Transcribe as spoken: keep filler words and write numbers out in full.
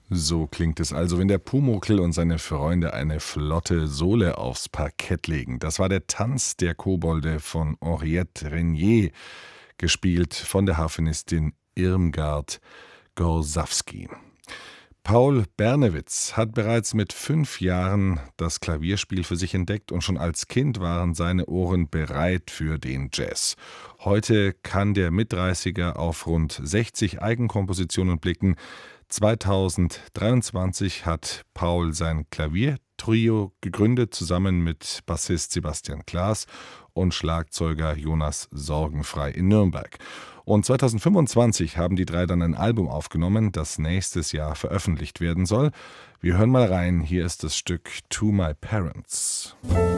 So klingt es also, wenn der Pumuckl und seine Freunde eine flotte Sohle aufs Parkett legen. Das war der Tanz der Kobolde von Henriette Renier, gespielt von der Harfenistin Irmgard Gorsawski. Paul Bernewitz hat bereits mit fünf Jahren das Klavierspiel für sich entdeckt und schon als Kind waren seine Ohren bereit für den Jazz. Heute kann der Mitdreißiger auf rund sechzig Eigenkompositionen blicken. zweitausenddreiundzwanzig hat Paul sein Klaviertrio gegründet, zusammen mit Bassist Sebastian Klaas und Schlagzeuger Jonas Sorgenfrei in Nürnberg. Und zweitausendfünfundzwanzig haben die drei dann ein Album aufgenommen, das nächstes Jahr veröffentlicht werden soll. Wir hören mal rein, hier ist das Stück To My Parents.